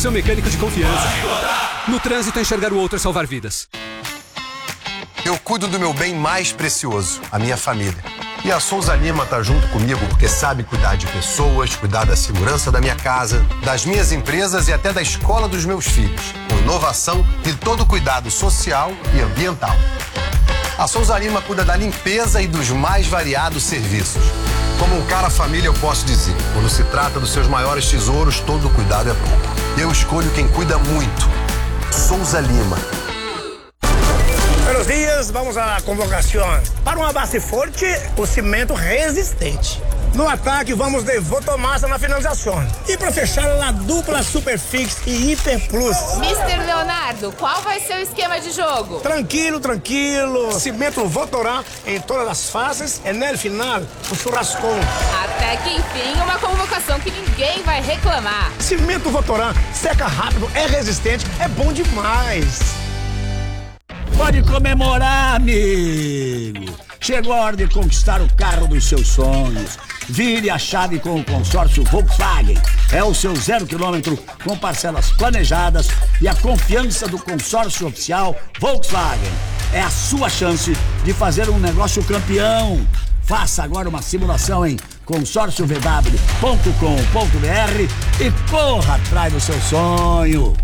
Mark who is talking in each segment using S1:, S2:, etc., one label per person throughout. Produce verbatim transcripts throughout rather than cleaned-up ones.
S1: seu mecânico de confiança. No trânsito, enxergar o outro é salvar vidas.
S2: Eu cuido do meu bem mais precioso, a minha família. E a Souza Lima tá junto comigo porque sabe cuidar de pessoas, cuidar da segurança da minha casa, das minhas empresas e até da escola dos meus filhos, com inovação e todo cuidado social e ambiental. A Souza Lima cuida da limpeza e dos mais variados serviços. Como um cara família, eu posso dizer, quando se trata dos seus maiores tesouros, todo cuidado é pouco. Eu escolho quem cuida muito. Souza Lima.
S3: Buenos dias, vamos à convocação. Para uma base forte, o cimento resistente. No ataque, vamos de Votomassa na finalização. E para fechar, a dupla Superfix e Hiper Plus.
S4: mister Leonardo, qual vai ser o esquema de jogo?
S3: Tranquilo, tranquilo. Cimento Votorá em todas as fases e no final, o churrascão.
S4: Até que enfim, uma convocação que ninguém vai reclamar.
S3: Cimento Votorá seca rápido, é resistente, é bom demais.
S5: Pode comemorar, amigo. Chegou a hora de conquistar o carro dos seus sonhos. Vire a chave com o consórcio Volkswagen. É o seu zero quilômetro com parcelas planejadas e a confiança do consórcio oficial Volkswagen. É a sua chance de fazer um negócio campeão. Faça agora uma simulação em consórcio v w ponto com ponto b r e corra atrás do seu sonho.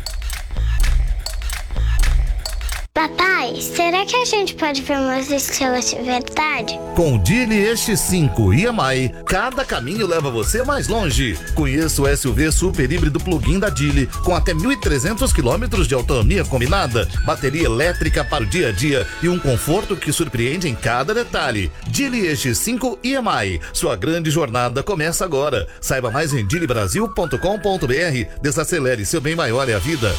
S6: Papai, será que a gente pode ver umas estrelas de verdade?
S7: Com o Geely X cinco e M I, cada caminho leva você mais longe. Conheça o S U V super híbrido plug-in da Geely, com até mil e trezentos quilômetros de autonomia combinada, bateria elétrica para o dia a dia e um conforto que surpreende em cada detalhe. Geely X cinco e M I, sua grande jornada começa agora. Saiba mais em geely brasil ponto com ponto b r. Desacelere, seu bem maior é a vida.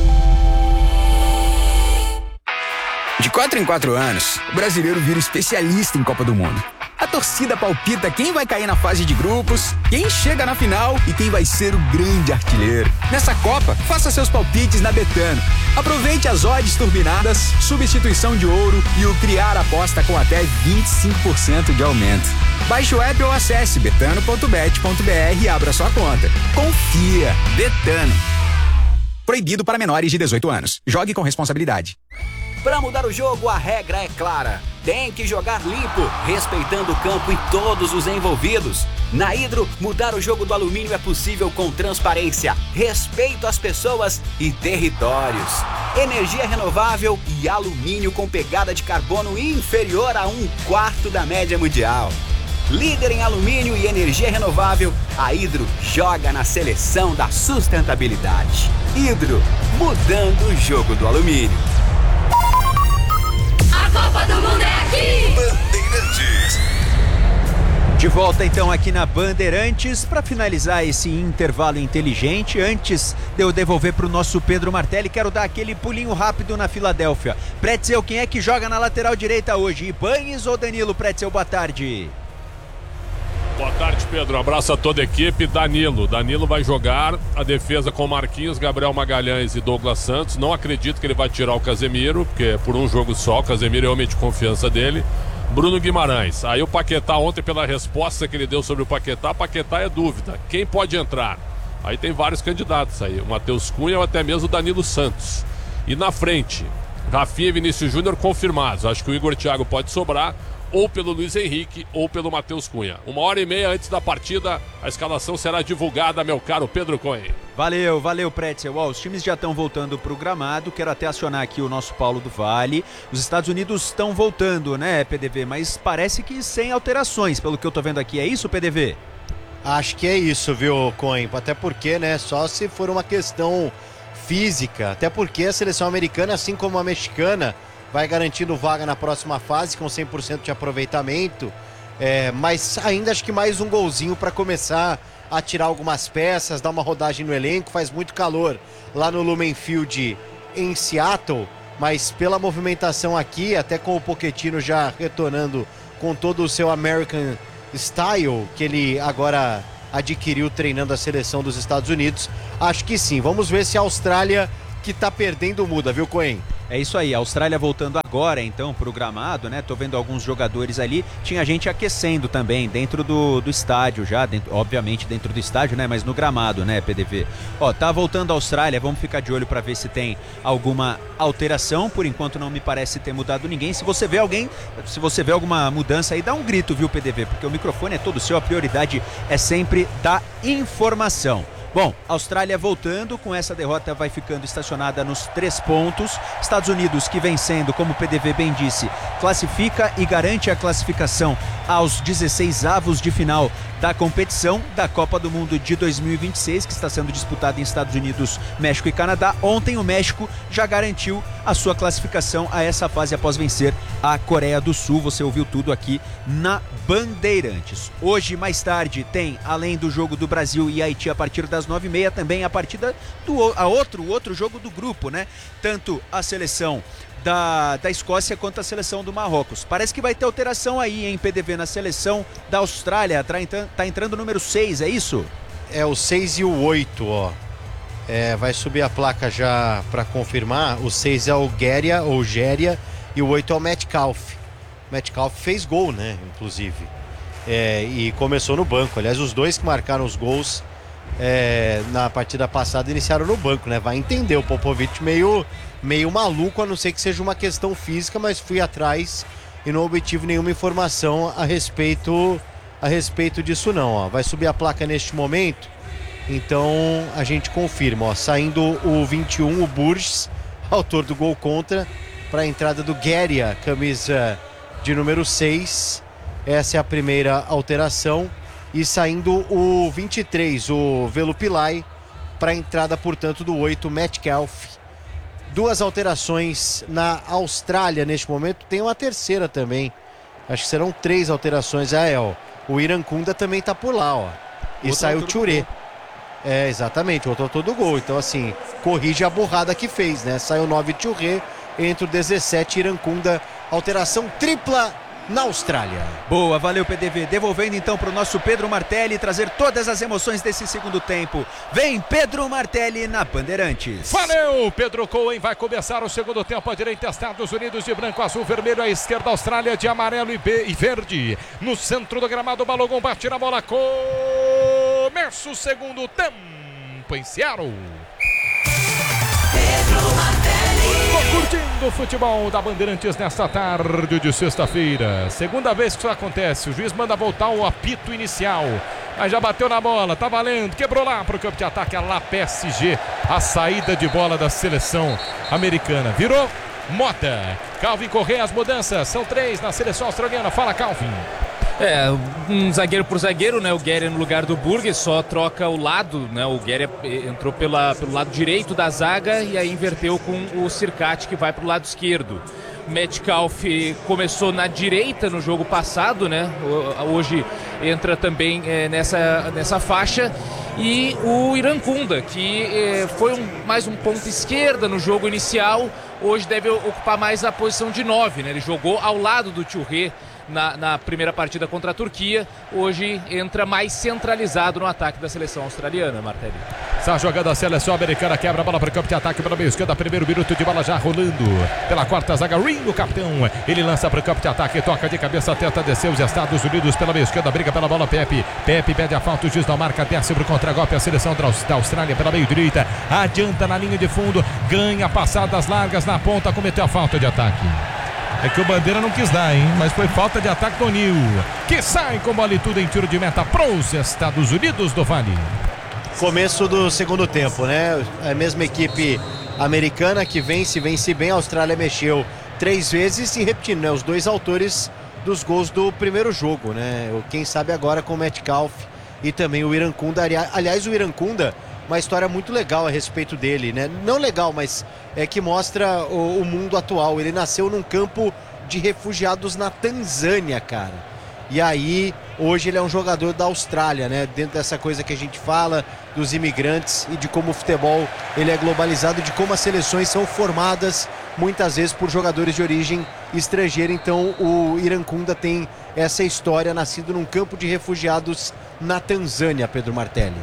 S8: De quatro em quatro anos, o brasileiro vira especialista em Copa do Mundo. A torcida palpita quem vai cair na fase de grupos, quem chega na final e quem vai ser o grande artilheiro. Nessa Copa, faça seus palpites na Betano. Aproveite as odds turbinadas, substituição de ouro e o criar aposta com até vinte e cinco por cento de aumento. Baixe o app ou acesse betano ponto bet ponto b r e abra sua conta. Confia. Betano. Proibido para menores de dezoito anos. Jogue com responsabilidade.
S9: Para mudar o jogo, a regra é clara. Tem que jogar limpo, respeitando o campo e todos os envolvidos. Na Hidro, mudar o jogo do alumínio é possível com transparência, respeito às pessoas e territórios. Energia renovável e alumínio com pegada de carbono inferior a um quarto da média mundial. Líder em alumínio e energia renovável, a Hidro joga na seleção da sustentabilidade. Hidro, mudando o jogo do alumínio.
S4: A Copa do Mundo é aqui!
S7: Bandeirantes.
S10: De volta então aqui na Bandeirantes para finalizar esse intervalo inteligente. Antes de eu devolver para o nosso Pedro Martelli, quero dar aquele pulinho rápido na Filadélfia. Pretzel, quem é que joga na lateral direita hoje? Ibanes ou Danilo? Pretzel, boa tarde.
S11: Boa tarde, Pedro. Um abraço a toda a equipe. Danilo. Danilo vai jogar a defesa com Marquinhos, Gabriel Magalhães e Douglas Santos. Não acredito que ele vai tirar o Casemiro, porque é por um jogo só. O Casemiro é realmente confiança dele. Bruno Guimarães. Aí o Paquetá, ontem pela resposta que ele deu sobre o Paquetá, Paquetá é dúvida. Quem pode entrar? Aí tem vários candidatos aí. O Matheus Cunha ou até mesmo o Danilo Santos. E na frente, Rafinha e Vinícius Júnior confirmados. Acho que o Igor Thiago pode sobrar, ou pelo Luiz Henrique, ou pelo Matheus Cunha. Uma hora e meia antes da partida, a escalação será divulgada, meu caro Pedro Cohen.
S10: Valeu, valeu, Pretzel. Ó, os times já estão voltando para o gramado. Quero até acionar aqui o nosso Paulo do Vale. Os Estados Unidos estão voltando, né, P D V? Mas parece que sem alterações, pelo que eu tô vendo aqui. É isso, P D V?
S12: Acho que é isso, viu, Cohen? Até porque, né, só se for uma questão física. Até porque a seleção americana, assim como a mexicana, vai garantindo vaga na próxima fase com cem por cento de aproveitamento, é, mas ainda acho que mais um golzinho para começar a tirar algumas peças, dar uma rodagem no elenco. Faz muito calor lá no Lumen Field em Seattle, mas pela movimentação aqui, até com o Pochettino já retornando com todo o seu American Style que ele agora adquiriu treinando a seleção dos Estados Unidos, acho que sim. Vamos ver se a Austrália, que tá perdendo, muda, viu, Cohen?
S10: É isso aí, a Austrália voltando agora então pro gramado, né? Tô vendo alguns jogadores ali, tinha gente aquecendo também dentro do, do estádio já, dentro, obviamente dentro do estádio, né? Mas no gramado, né, P D V? Ó, tá voltando a Austrália, vamos ficar de olho para ver se tem alguma alteração, por enquanto não me parece ter mudado ninguém. Se você vê alguém, se você vê alguma mudança aí, dá um grito, viu, P D V? Porque o microfone é todo seu, a prioridade é sempre da informação. Bom, Austrália voltando, com essa derrota vai ficando estacionada nos três pontos. Estados Unidos, que vencendo, como o P D V bem disse, classifica e garante a classificação aos dezesseis avos de final da competição da Copa do Mundo de dois mil e vinte e seis, que está sendo disputada em Estados Unidos, México e Canadá. Ontem o México já garantiu a sua classificação a essa fase após vencer a Coreia do Sul. Você ouviu tudo aqui na Bandeirantes. Hoje, mais tarde, tem, além do jogo do Brasil e Haiti a partir das nove e meia, também a partida do a outro, outro jogo do grupo, né? Tanto a seleção Da, da Escócia quanto a seleção do Marrocos. Parece que vai ter alteração aí, hein, P D V, na seleção da Austrália. Tá entrando, tá entrando o número seis, é isso?
S12: É o seis e o oito, ó. É, vai subir a placa já para confirmar. O seis é o Géria, ou Géria, e o oito é o Metcalf. Metcalf fez gol, né, inclusive. É, e começou no banco. Aliás, os dois que marcaram os gols é, na partida passada iniciaram no banco, né? Vai entender, o Popovic meio... meio maluco, a não ser que seja uma questão física, mas fui atrás e não obtive nenhuma informação a respeito a respeito disso não, ó. Vai subir a placa neste momento, então a gente confirma, ó, saindo o vinte e um, o Burges, autor do gol contra, para a entrada do Géria, camisa de número seis, essa é a primeira alteração, e saindo o vinte e três, o Velupilai, para a entrada, portanto, do oito, Metcalf. Duas alterações na Austrália neste momento, tem uma terceira também. Acho que serão três alterações. Ah, é, ó. O Irankunda também tá por lá, ó. E outro saiu o Touré. É, exatamente, outro autor do gol. Então, assim, corrige a burrada que fez, né? Saiu o nove Touré, entra o dezessete Irankunda. Alteração tripla na Austrália.
S10: Boa, valeu, P D V. Devolvendo então para o nosso Pedro Martelli trazer todas as emoções desse segundo tempo. Vem Pedro Martelli na Bandeirantes.
S13: Valeu, Pedro Cohen. Vai começar o segundo tempo. À direita, Estados Unidos de branco, azul, vermelho. À esquerda, Austrália de amarelo e, be... e verde. No centro do gramado, o Balogun bate na bola. Começa o segundo tempo em Seattle. Pedro Martelli. Tô curtindo o futebol da Bandeirantes nesta tarde de sexta-feira. Segunda vez que isso acontece. O juiz manda voltar o apito inicial. Mas já bateu na bola, tá valendo. Quebrou lá pro campo de ataque, a lá P S G. A saída de bola da seleção americana. Virou moda. Calvin Correa, as mudanças. São três na seleção australiana. Fala, Calvin.
S14: É, um zagueiro por zagueiro, né? O Géria no lugar do Burgess, só troca o lado, né? O Géria entrou pela, pelo lado direito da zaga e aí inverteu com o Circati, que vai pro lado esquerdo. O Metcalf começou na direita no jogo passado, né? Hoje entra também é, nessa, nessa faixa. E o Irankunda, que é, foi um, mais um ponto esquerda no jogo inicial, hoje deve ocupar mais a posição de nove, né? Ele jogou ao lado do Touré Na, na primeira partida contra a Turquia, hoje entra mais centralizado no ataque da seleção australiana, Martelli.
S13: Essa jogada da seleção americana quebra a bola para o campo de ataque pela meia esquerda, primeiro minuto de bola já rolando pela quarta zaga, Ringo, capitão, ele lança para o campo de ataque, toca de cabeça, tenta descer os Estados Unidos pela meia esquerda, briga pela bola, Pepe, Pepe pede a falta, o juiz não marca, desce para o contra-golpe, a seleção da Austrália pela meia direita, adianta na linha de fundo, ganha passadas largas na ponta, cometeu a falta de ataque. É que o Bandeira não quis dar, hein? Mas foi falta de ataque do Nil, que sai com bola e tudo em tiro de meta pros Estados Unidos do Vale.
S12: Começo do segundo tempo, né? A mesma equipe americana que vence, vence bem. A Austrália mexeu três vezes e repetindo, né? Os dois autores dos gols do primeiro jogo, né? Quem sabe agora com o Metcalf e também o Irankunda. Aliás, o Irankunda, uma história muito legal a respeito dele, né? Não legal, mas é que mostra o, o mundo atual. Ele nasceu num campo de refugiados na Tanzânia, cara. E aí, hoje ele é um jogador da Austrália, né? Dentro dessa coisa que a gente fala dos imigrantes e de como o futebol ele é globalizado, de como as seleções são formadas muitas vezes por jogadores de origem estrangeira. Então o Irankunda tem essa história, nascido num campo de refugiados na Tanzânia, Pedro Martelli.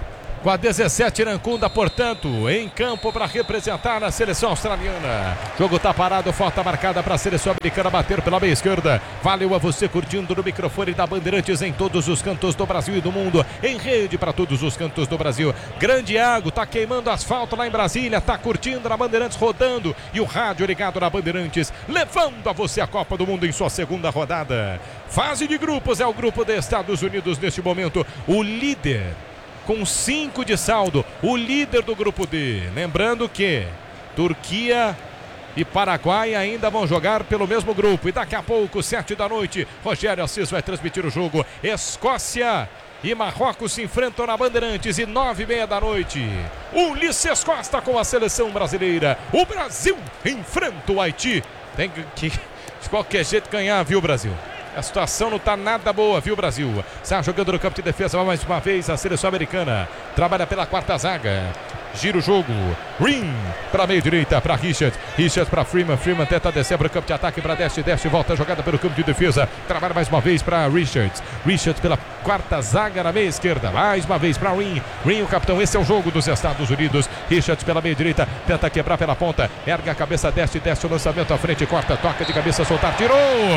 S13: Com a dezessete, Iracunda, portanto, em campo para representar a seleção australiana. Jogo tá parado, falta marcada para a seleção americana bater pela meia esquerda. Valeu a você curtindo no microfone da Bandeirantes em todos os cantos do Brasil e do mundo. Em rede para todos os cantos do Brasil. Grande Iago, tá queimando asfalto lá em Brasília, tá curtindo na Bandeirantes rodando. E o rádio ligado na Bandeirantes, levando a você a Copa do Mundo em sua segunda rodada. Fase de grupos é o grupo dos Estados Unidos neste momento. O líder com cinco de saldo, o líder do grupo D. Lembrando que Turquia e Paraguai ainda vão jogar pelo mesmo grupo. E daqui a pouco, sete da noite, Rogério Assis vai transmitir o jogo. Escócia e Marrocos se enfrentam na Bandeirantes. E nove e meia da noite, Ulisses Costa com a seleção brasileira. O Brasil enfrenta o Haiti. Tem que de qualquer jeito ganhar, viu, Brasil? A situação não está nada boa, viu, Brasil? Está jogando no campo de defesa mais uma vez a seleção americana. Trabalha pela quarta zaga. Gira o jogo. Ring para meio direita, para Richard. Richard para Freeman. Freeman tenta descer para o campo de ataque para Deste. Deste volta a jogada pelo campo de defesa. Trabalha mais uma vez para Richards. Richards pela quarta zaga na meia esquerda. Mais uma vez para Ring. Ring, o capitão. Esse é o jogo dos Estados Unidos. Richards pela meia direita. Tenta quebrar pela ponta. Erga a cabeça. Deste. Deste o lançamento à frente. Corta. Toca de cabeça. Soltar. Tirou.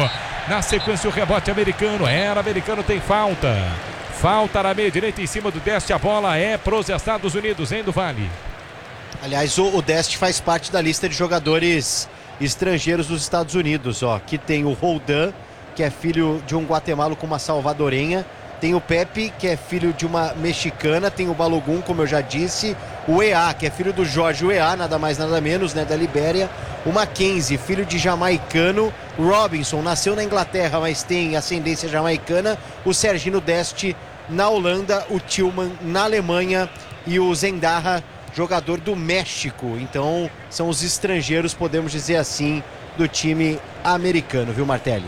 S13: Na sequência o rebote americano. Era americano. Tem falta. Falta na meia direita em cima do Deste. A bola é para os Estados Unidos, hein, do Vale?
S12: Aliás, o, o Deste faz parte da lista de jogadores estrangeiros dos Estados Unidos, ó. Que tem o Roldan, que é filho de um guatemalo com uma salvadorenha. Tem o Pepe, que é filho de uma mexicana. Tem o Balogun, como eu já disse. O E A, que é filho do Jorge O E A, nada mais nada menos, né, da Libéria. O Mackenzie, filho de jamaicano. Robinson, nasceu na Inglaterra, mas tem ascendência jamaicana. O Serginho Deste na Holanda. O Tillman na Alemanha. E o Zendarra, jogador do México. Então, são os estrangeiros, podemos dizer assim, do time americano, viu, Martelli?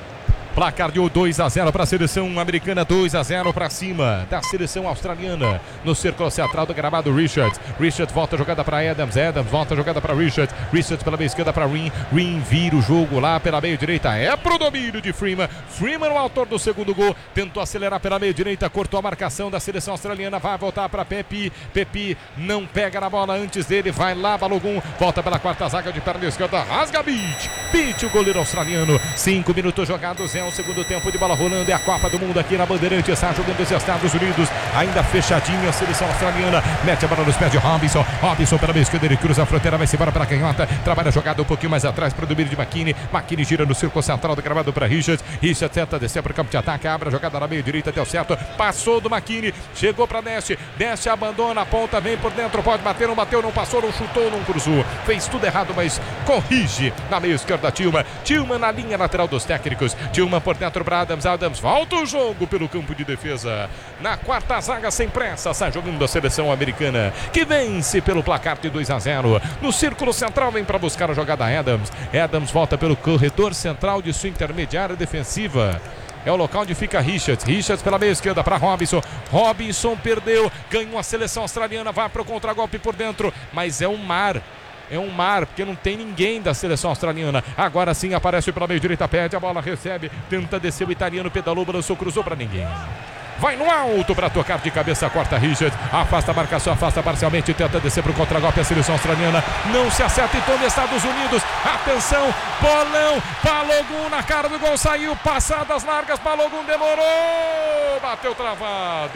S13: Placar de dois a zero para a seleção americana, dois a zero para cima da seleção australiana. No círculo central do gramado, Richards. Richards volta a jogada para Adams. Adams volta a jogada para Richards. Richards pela meia esquerda para Ring. Ring vira o jogo lá pela meia direita. É pro domínio de Freeman. Freeman, o autor do segundo gol. Tentou acelerar pela meia direita. Cortou a marcação da seleção australiana. Vai voltar para Pepe. Pepe não pega na bola antes dele. Vai lá, Balogun. Volta pela quarta zaga de perna esquerda. Rasga Beach. Beach, o goleiro australiano. Cinco minutos jogados. É o segundo tempo de bola rolando. É a Copa do Mundo aqui na Bandeirantes. Está jogando os Estados Unidos. Ainda fechadinho a seleção australiana. Mete a bola nos pés de Robinson. Robinson pela meia esquerda. Ele cruza a fronteira. Vai-se embora para a canhota. Trabalha a jogada um pouquinho mais atrás para o domínio de McKinney. McKinney gira no círculo central do gramado para Richards. Richards tenta descer para o campo de ataque. Abre a jogada na meia direita. Deu certo. Passou do McKinney. Chegou para Deste. Deste abandona a ponta. Vem por dentro. Pode bater. Não bateu. Não passou. Não chutou. Não cruzou. Fez tudo errado, mas corrige na meia esquerda. Tillman. Tillman na linha lateral dos técnicos. Tillman por dentro para Adams. Adams volta o jogo pelo campo de defesa. Na quarta zaga, sem pressa, sai jogando a seleção americana, que vence pelo placar de dois a zero. No círculo central, vem para buscar a jogada Adams. Adams volta pelo corredor central de sua intermediária defensiva. É o local onde fica Richards. Richards pela meia esquerda para Robinson. Robinson perdeu. Ganhou a seleção australiana. Vai para o contragolpe por dentro. Mas é um mar. É um mar, porque não tem ninguém da seleção australiana. Agora sim aparece pela meia direita, pede a bola, recebe, tenta descer o italiano, pedalou, balançou, cruzou para ninguém. Vai no alto para tocar de cabeça, corta Richard, afasta a marcação, afasta parcialmente, tenta descer para o contragolpe a seleção australiana. Não se acerta e toma Estados Unidos. Atenção, bolão, Balogun na cara do gol, saiu, passadas largas, Balogun demorou, bateu travado.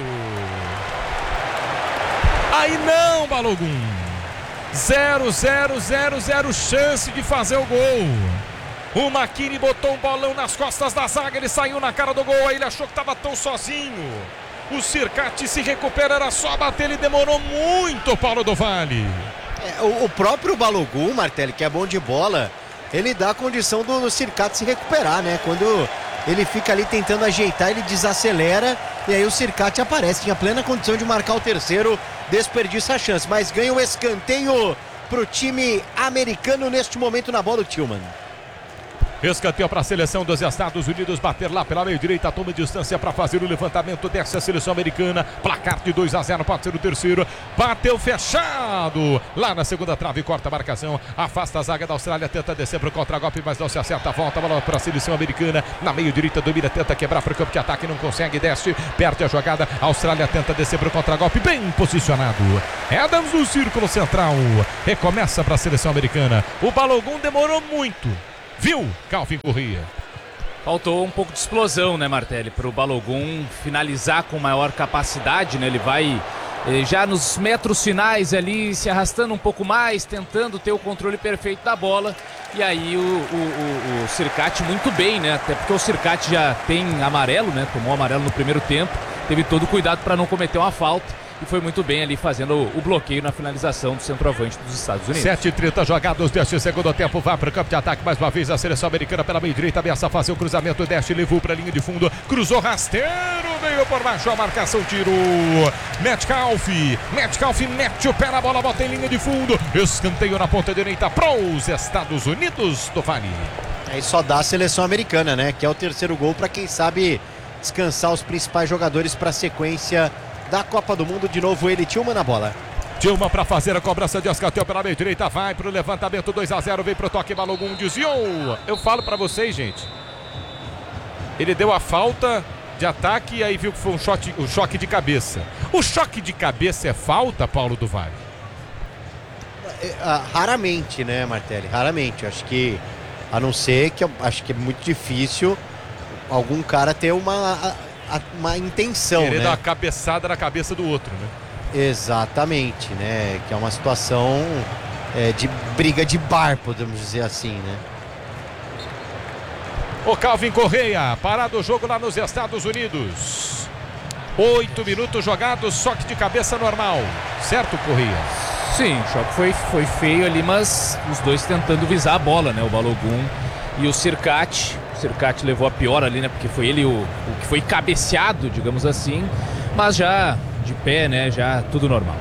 S13: Aí não, Balogun. zero, zero, zero, zero chance de fazer o gol. O McKinney botou um bolão nas costas da zaga, ele saiu na cara do gol, aí ele achou que estava tão sozinho. O Circati se recupera, era só bater, ele demorou muito, Paulo do Vale.
S12: É, o, o próprio Balogun, Martelli, que é bom de bola, ele dá a condição do, do Circati se recuperar, né? Quando ele fica ali tentando ajeitar, ele desacelera e aí o Circati aparece, tinha plena condição de marcar o terceiro, desperdiça a chance, mas ganha o escanteio pro time americano neste momento na bola, o Tillman.
S13: Escanteio para a seleção dos Estados Unidos. Bater lá pela meio direita. Toma distância para fazer o levantamento dessa seleção americana. Placar de dois a zero. Pode ser o terceiro. Bateu fechado. Lá na segunda trave. Corta a marcação. Afasta a zaga da Austrália. Tenta descer para o contra-golpe, mas não se acerta. Volta a bola para a seleção americana. Na meio direita. Domina. Tenta quebrar para o campo de ataque. Não consegue. Desce. Perde a jogada. A Austrália tenta descer para o contra-golpe. Bem posicionado. Adams no círculo central. Recomeça para a seleção americana. O Balogun demorou muito. Viu, Calvin Corrêa?
S14: Faltou um pouco de explosão, né, Martelli, para o Balogun finalizar com maior capacidade, né? Ele vai eh, já nos metros finais ali, se arrastando um pouco mais, tentando ter o controle perfeito da bola. E aí o, o, o, o Circati muito bem, né? Até porque o Circati já tem amarelo, né? Tomou amarelo no primeiro tempo, teve todo o cuidado para não cometer uma falta. E foi muito bem ali fazendo o bloqueio na finalização do centroavante dos Estados Unidos.
S13: sete e trinta jogados deste segundo tempo. Vai para o campo de ataque mais uma vez a seleção americana pela meia direita. Ameaça fazer o cruzamento. Desce, levou para a linha de fundo. Cruzou rasteiro. Veio por baixo a marcação. Tirou. Metcalf. Metcalf mete o pé na bola. Bota em linha de fundo. Escanteio na ponta direita para os Estados Unidos do Vale.
S12: Aí só dá a seleção americana, né? Que é o terceiro gol para quem sabe descansar os principais jogadores para a sequência da Copa do Mundo. De novo ele, Tillman na bola.
S13: Tillman para fazer a cobrança de escanteio pela meia direita, vai pro levantamento, dois a zero, vem pro toque, Balogun desviou. Eu falo para vocês, gente, ele deu a falta de ataque e aí viu que foi um choque, um choque de cabeça. O choque de cabeça é falta, Paulo do Vale?
S12: É, é, raramente, né, Martelli? Raramente. Acho que, a não ser que eu acho que é muito difícil algum cara ter uma uma intenção,
S13: querer
S12: né?
S13: dar uma cabeçada na cabeça do outro, né?
S12: Exatamente, né? Que é uma situação é, de briga de bar, podemos dizer assim, né?
S13: O Calvin Corrêa, parado o jogo lá nos Estados Unidos. Oito minutos jogados, choque de cabeça normal. Certo, Corrêa?
S14: Sim, o choque foi, foi feio ali, mas os dois tentando visar a bola, né? O Balogun e o Circati. O Circati levou a pior ali, né? Porque foi ele o, o que foi cabeceado, digamos assim. Mas já de pé, né? Já tudo normal.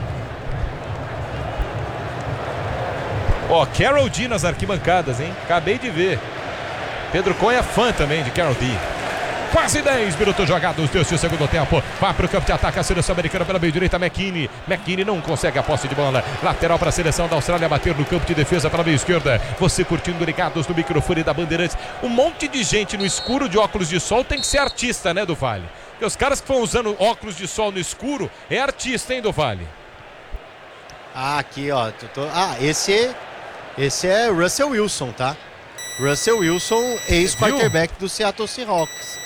S13: Ó, oh, Carol D nas arquibancadas, hein? Acabei de ver. Pedro Cunha é fã também de Carol D. Quase dez minutos jogados deste segundo tempo. Vai para o campo de ataque a seleção americana pela meio direita. McKinney. McKinney não consegue a posse de bola. Lateral para a seleção da Austrália bater no campo de defesa pela meio esquerda. Você curtindo ligados no microfone da Bandeirantes. Um monte de gente no escuro de óculos de sol tem que ser artista, né, do Vale? Porque os caras que estão usando óculos de sol no escuro é artista, hein, do Vale?
S12: Ah, aqui, ó. Tô... Ah, esse, esse é Russell Wilson, tá? Russell Wilson, ex-quarterback do Seattle Seahawks.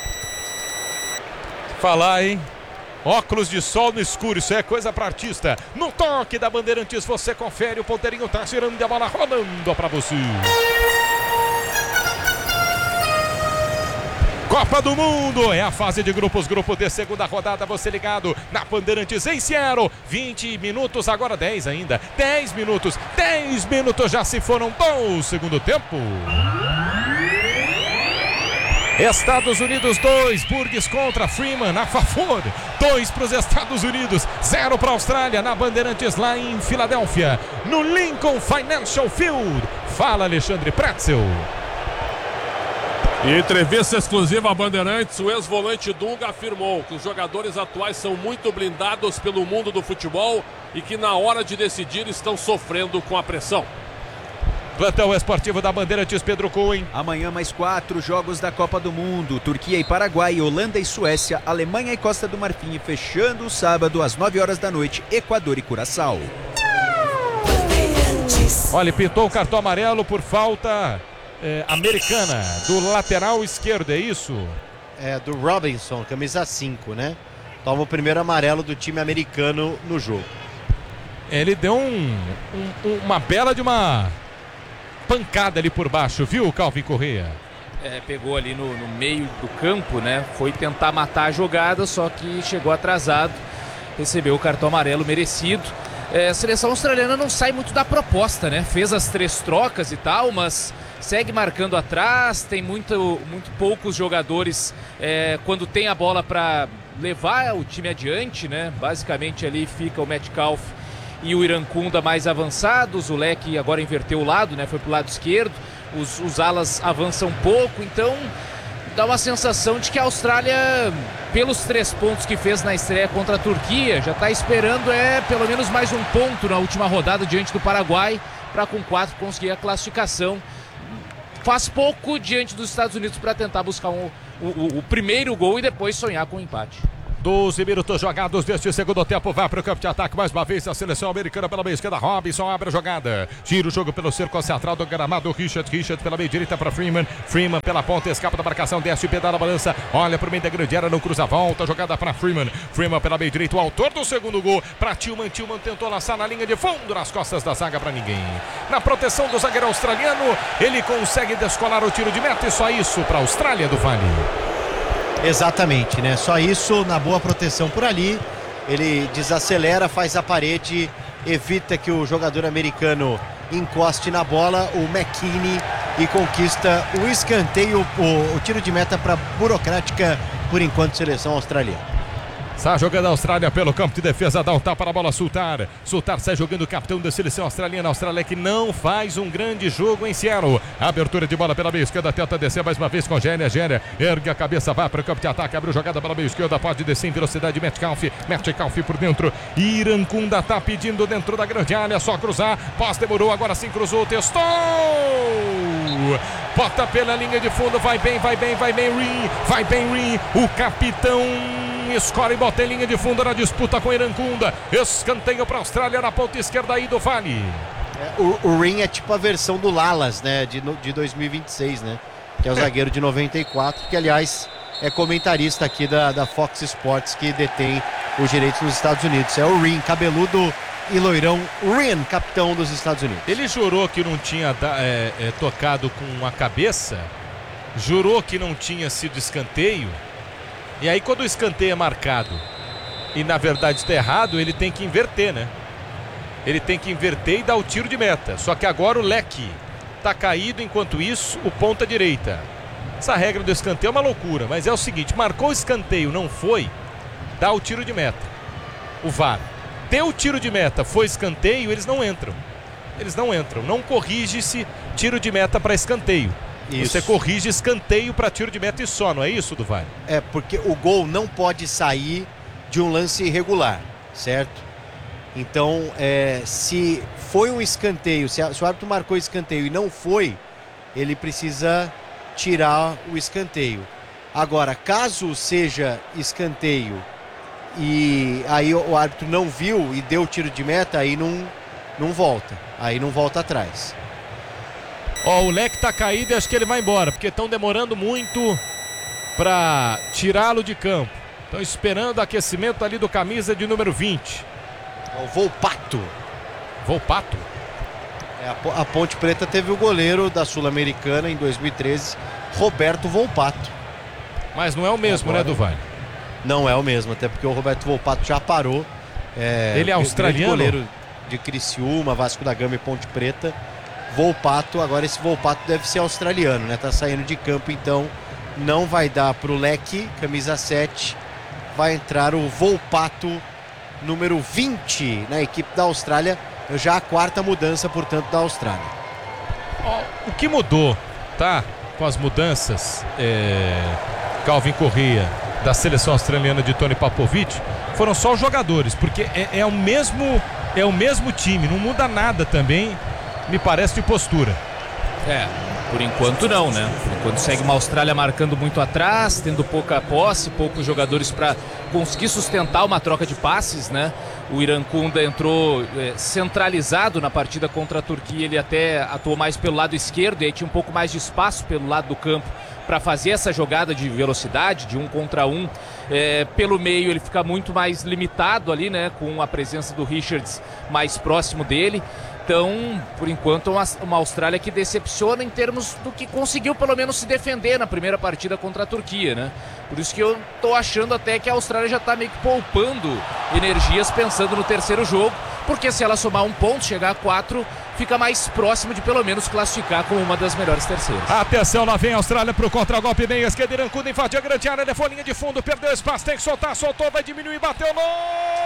S13: Falar, hein? Óculos de sol no escuro, isso é coisa pra artista. No toque da Bandeirantes, você confere, o ponteirinho tá girando e a bola rolando pra você. Copa do Mundo, é a fase de grupos, grupo de segunda rodada, você ligado na Bandeirantes em Seattle. vinte minutos, agora dez ainda. dez minutos, dez minutos já se foram do segundo tempo. Estados Unidos dois, Burgess contra Freeman, a favor, dois para os Estados Unidos, zero para a Austrália, na Bandeirantes lá em Filadélfia, no Lincoln Financial Field. Fala, Alexandre Pretzel.
S11: Em entrevista exclusiva à Bandeirantes, o ex-volante Dunga afirmou que os jogadores atuais são muito blindados pelo mundo do futebol e que na hora de decidir estão sofrendo com a pressão.
S13: Plantão esportivo da Bandeirantes, Pedro Cunha.
S10: Amanhã mais quatro jogos da Copa do Mundo. Turquia e Paraguai, Holanda e Suécia, Alemanha e Costa do Marfim. E fechando o sábado às nove horas da noite, Equador e Curaçao.
S13: Olha, pintou o cartão amarelo por falta é, americana do lateral esquerdo, é isso?
S12: É, do Robinson, camisa cinco, né? Toma o primeiro amarelo do time americano no jogo.
S13: Ele deu um, um, uma bela de uma pancada ali por baixo, viu, Calvin Corrêa?
S14: É, pegou ali no, no meio do campo, né? Foi tentar matar a jogada, só que chegou atrasado. Recebeu o cartão amarelo merecido. É, a seleção australiana não sai muito da proposta, né? Fez as três trocas e tal, mas segue marcando atrás. Tem muito, muito poucos jogadores é, quando tem a bola para levar o time adiante, né? Basicamente ali fica o Metcalf e o Irankunda mais avançados. O Leque agora inverteu o lado, né? Foi pro lado esquerdo. os, os alas avançam pouco, então dá uma sensação de que a Austrália, pelos três pontos que fez na estreia contra a Turquia, já está esperando é pelo menos mais um ponto na última rodada diante do Paraguai, para com quatro conseguir a classificação. Faz pouco diante dos Estados Unidos para tentar buscar um, o, o, o primeiro gol e depois sonhar com o um empate.
S13: doze minutos jogados deste segundo tempo. Vai para o campo de ataque mais uma vez a seleção americana pela meia esquerda. Robinson abre a jogada. Gira o jogo pelo cerco central do gramado. Richard, Richard pela meia direita para Freeman. Freeman pela ponta, escapa da marcação. Desce o pedal da balança. Olha para o meio da grande área, não cruza, volta. Jogada para Freeman. Freeman pela meia direita, o autor do segundo gol. Para Tillman. Tillman tentou lançar na linha de fundo, nas costas da zaga para ninguém. Na proteção do zagueiro australiano, ele consegue descolar o tiro de meta e só isso para a Austrália do Vale.
S12: Exatamente, né? Só isso, na boa proteção por ali. Ele desacelera, faz a parede, evita que o jogador americano encoste na bola, o McKinney, e conquista o escanteio, o, o tiro de meta para burocrática, por enquanto, seleção australiana.
S13: Está jogando a Austrália pelo campo de defesa, dá um tapa na bola, Sultar. Sultar sai jogando o capitão da seleção australiana. A Austrália que não faz um grande jogo em Seattle. Abertura de bola pela meia esquerda, tenta descer mais uma vez com Gênia. Gênia ergue a cabeça, vai para o campo de ataque, abriu jogada pela meia esquerda, pode descer em velocidade. Metcalf, Metcalf por dentro. Irankunda tá pedindo dentro da grande área, só cruzar. Pós demorou, agora sim cruzou, testou. Bota pela linha de fundo, vai bem, vai bem, vai bem, Rin, vai bem, Rin. O capitão escolhe e bota em linha de fundo na disputa com Irankunda. Escanteio para a Austrália na ponta esquerda aí do Vale.
S12: É, o, o Rin é tipo a versão do Lalas, né? De, de dois mil e vinte e seis, né? Que é o zagueiro de noventa e quatro, que aliás é comentarista aqui da, da Fox Sports, que detém os direitos nos Estados Unidos. É o Rin, cabeludo e loirão. Rin, capitão dos Estados Unidos.
S13: Ele jurou que não tinha é, é, tocado com a cabeça, jurou que não tinha sido escanteio. E aí quando o escanteio é marcado e na verdade está errado, ele tem que inverter, né? Ele tem que inverter e dar o tiro de meta. Só que agora o leque está caído, enquanto isso o ponta direita. Essa regra do escanteio é uma loucura, mas é o seguinte, marcou o escanteio, não foi, dá o tiro de meta. O V A R. Deu o tiro de meta, foi escanteio, eles não entram. Eles não entram, não corrige-se tiro de meta para escanteio. Isso. Você corrige escanteio para tiro de meta e só, não é isso, do V A R?
S12: É, porque o gol não pode sair de um lance irregular, certo? Então, é, se foi um escanteio, se, a, se o árbitro marcou escanteio e não foi, ele precisa tirar o escanteio. Agora, caso seja escanteio e aí o, o árbitro não viu e deu o tiro de meta, aí não, não volta, aí não volta atrás.
S13: Ó, o leque tá caído e acho que ele vai embora, porque estão demorando muito para tirá-lo de campo. Estão esperando o aquecimento ali do camisa de número vinte.
S12: É o Volpato.
S13: Volpato?
S12: É, a, a Ponte Preta teve o goleiro da Sul-Americana em dois mil e treze, Roberto Volpato.
S13: Mas não é o mesmo, agora, né, do Vale?
S12: Não é o mesmo, até porque o Roberto Volpato já parou. É,
S13: ele é australiano?
S12: Goleiro de Criciúma, Vasco da Gama e Ponte Preta. Volpato, agora esse Volpato deve ser australiano, né? Tá saindo de campo, então não vai dar pro leque, camisa sete. Vai entrar o Volpato, número vinte, na equipe da Austrália. Já a quarta mudança, portanto, da Austrália.
S13: O que mudou, tá? Com as mudanças, é... Calvin Correa, da seleção australiana de Tony Popovic, foram só os jogadores, porque é, é, o mesmo, é o mesmo time, não muda nada também. Me parece de postura.
S14: É, por enquanto não, né? Por enquanto segue uma Austrália marcando muito atrás, tendo pouca posse, poucos jogadores para conseguir sustentar uma troca de passes, né? O Irankunda entrou é, centralizado na partida contra a Turquia, ele até atuou mais pelo lado esquerdo e aí tinha um pouco mais de espaço pelo lado do campo para fazer essa jogada de velocidade, de um contra um. É, pelo meio ele fica muito mais limitado ali, né? Com a presença do Richards mais próximo dele. Então, por enquanto, uma, uma Austrália que decepciona em termos do que conseguiu pelo menos se defender na primeira partida contra a Turquia, né? Por isso que eu tô achando até que a Austrália já tá meio que poupando energias pensando no terceiro jogo, porque se ela somar um ponto, chegar a quatro, fica mais próximo de pelo menos classificar como uma das melhores terceiras.
S13: Atenção, lá vem a Austrália pro contra-golpe, meia esquerda, Irankunda invadiu a grande área, levou a linha de fundo, perdeu espaço, tem que soltar, soltou, vai diminuir, bateu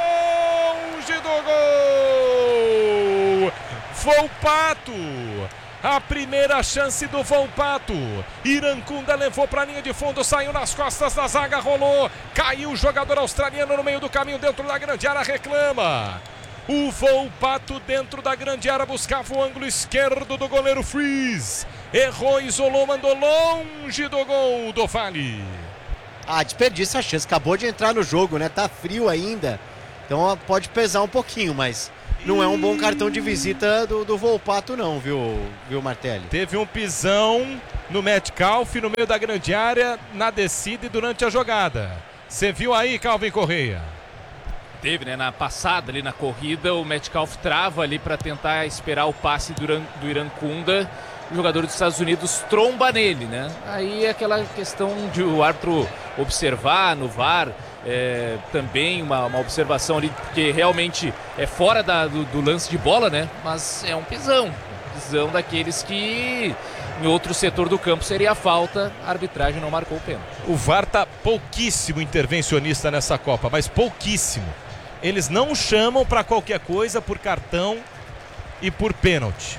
S13: longe do gol! Volpato! A primeira chance do Volpato. Iracunda levou para a linha de fundo, saiu nas costas da zaga, rolou. Caiu o jogador australiano no meio do caminho, dentro da grande área, reclama. O Volpato dentro da grande área buscava o ângulo esquerdo do goleiro Freeze. Errou, isolou, mandou longe do gol do Vale.
S12: Ah, desperdiça a chance, acabou de entrar no jogo, né? Tá frio ainda, então pode pesar um pouquinho, mas não é um bom cartão de visita do, do Volpato não, viu, viu Martelli?
S13: Teve um pisão no Metcalf no meio da grande área, na descida e durante a jogada. Você viu aí, Calvin Correia?
S14: Teve, né? Na passada ali na corrida, o Metcalf trava ali para tentar esperar o passe do, Iran, do Iracunda. O jogador dos Estados Unidos tromba nele, né? Aí é aquela questão de o árbitro observar no V A R, é, também uma, uma observação ali, que realmente é fora da, do, do lance de bola, né? Mas é um pisão, um pisão daqueles que em outro setor do campo seria falta, a arbitragem não marcou o pênalti.
S13: O V A R tá pouquíssimo intervencionista nessa Copa, mas pouquíssimo. Eles não chamam para qualquer coisa por cartão e por pênalti.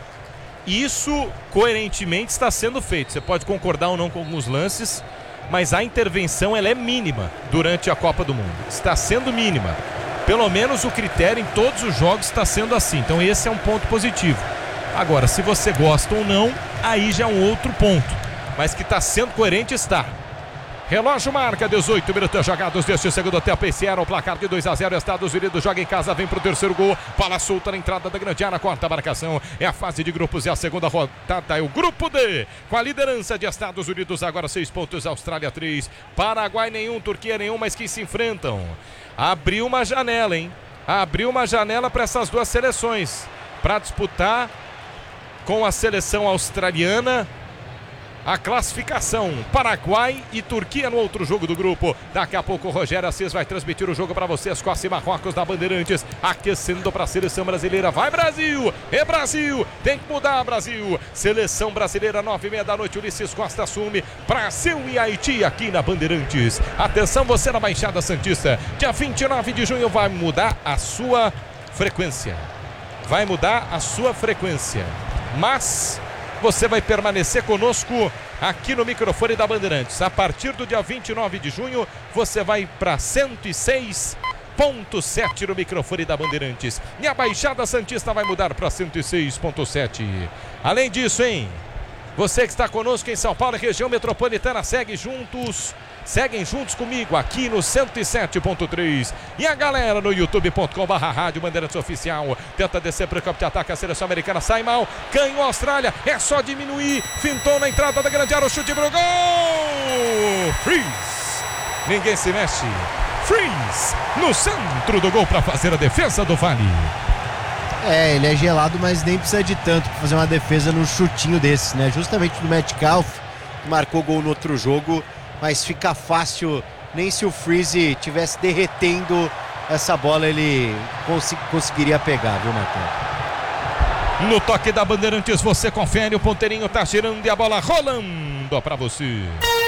S13: Isso coerentemente está sendo feito. Você pode concordar ou não com alguns lances, mas a intervenção ela é mínima durante a Copa do Mundo. Está sendo mínima. Pelo menos o critério em todos os jogos está sendo assim. Então esse é um ponto positivo. Agora, se você gosta ou não, aí já é um outro ponto. Mas que está sendo coerente, está. Relógio marca dezoito minutos jogados deste segundo tempo. Esse era o placar de dois a zero. Estados Unidos joga em casa, vem pro terceiro gol. Bola solta na entrada da grande área, corta a marcação. É a fase de grupos, é a segunda rodada. É o grupo D, com a liderança de Estados Unidos. Agora seis pontos, Austrália três. Paraguai nenhum, Turquia nenhum, mas que se enfrentam. Abriu uma janela, hein? Abriu uma janela para essas duas seleções. Para disputar com a seleção australiana a classificação. Paraguai e Turquia no outro jogo do grupo. Daqui a pouco o Rogério Assis vai transmitir o jogo para vocês. Escócia e Marrocos da Bandeirantes, aquecendo para a seleção brasileira. Vai Brasil, é Brasil, tem que mudar Brasil. Seleção brasileira, nove e meia da noite, Ulisses Costa assume. Brasil e Haiti aqui na Bandeirantes. Atenção você na Baixada Santista, dia vinte e nove de junho vai mudar a sua frequência. Vai mudar a sua frequência. Mas você vai permanecer conosco aqui no microfone da Bandeirantes. A partir do dia vinte e nove de junho, você vai para cento e seis ponto sete no microfone da Bandeirantes. E a Baixada Santista vai mudar para cento e seis ponto sete. Além disso, hein? Você que está conosco em São Paulo e região metropolitana, segue juntos. Seguem juntos comigo aqui no cento e sete ponto três. E a galera no youtube ponto com barra rádio Bandeirantes Oficial. Tenta descer para o campo de ataque. A seleção americana sai mal. Ganhou a Austrália. É só diminuir. Fintou na entrada da grande área. O chute pro gol. Freeze. Ninguém se mexe. Freeze no centro do gol para fazer a defesa do Vale.
S12: É, ele é gelado, mas nem precisa de tanto para fazer uma defesa num chutinho desse, né? Justamente do Metcalf, que marcou gol no outro jogo. Mas fica fácil, nem se o Freeze tivesse derretendo essa bola ele cons conseguiria pegar, viu, Marcão?
S13: No toque da Bandeirantes você confere, o ponteirinho tá girando e a bola rolando para você.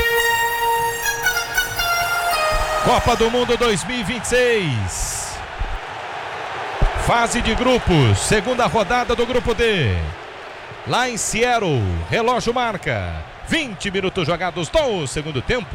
S13: Copa do Mundo dois mil e vinte e seis. Fase de grupos, segunda rodada do grupo D. Lá em Seattle, relógio marca vinte minutos jogados do segundo tempo.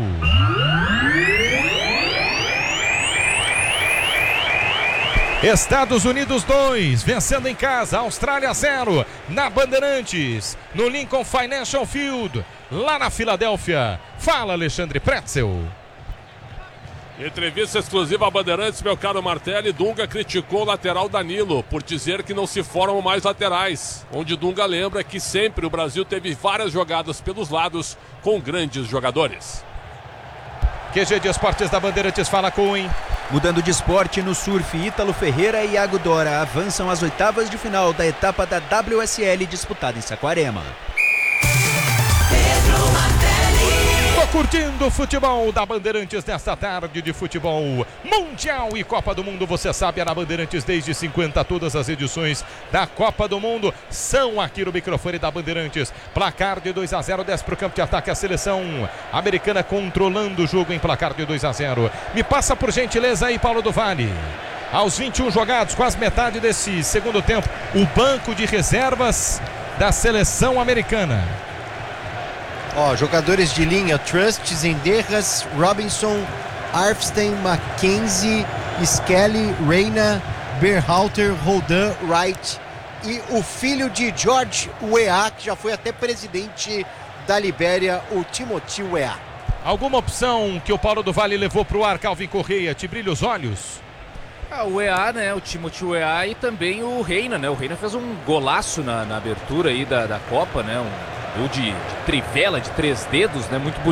S13: Estados Unidos dois, vencendo em casa, Austrália zero, na Bandeirantes, no Lincoln Financial Field, lá na Filadélfia. Fala, Alexandre Pretzel.
S11: Entrevista exclusiva a Bandeirantes, meu caro Martelli. Dunga criticou o lateral Danilo por dizer que não se formam mais laterais. Onde Dunga lembra que sempre o Brasil teve várias jogadas pelos lados com grandes jogadores.
S13: Q G de Esportes da Bandeirantes, fala Coen.
S10: Mudando de esporte no surf, Ítalo Ferreira e Iago Dora avançam às oitavas de final da etapa da W S L disputada em Saquarema.
S13: Tô curtindo o futebol da Bandeirantes nesta tarde de futebol mundial e Copa do Mundo. Você sabe, é na Bandeirantes desde cinquenta. Todas as edições da Copa do Mundo são aqui no microfone da Bandeirantes. Placar de dois a zero, desce para o campo de ataque a seleção americana controlando o jogo em placar de dois a zero. Me passa por gentileza aí, Paulo do Vale. Aos vinte e um jogados, quase metade desse segundo tempo, o banco de reservas da seleção americana.
S12: Ó, jogadores de linha: Trust, Zendejas, Robinson, Arfstein, Mackenzie, Skelly, Reina, Berhalter, Roldan, Wright e o filho de George Weah, que já foi até presidente da Libéria, o Timothy Weah.
S13: Alguma opção que o Paulo do Vale levou pro ar, Calvin Correia, te brilha os olhos?
S14: Ah, o Weah, né, o Timothy Weah e também o Reina, né, o Reina fez um golaço na, na abertura aí da, da Copa, né, um gol de, de trivela, de três dedos, né, muito bonito.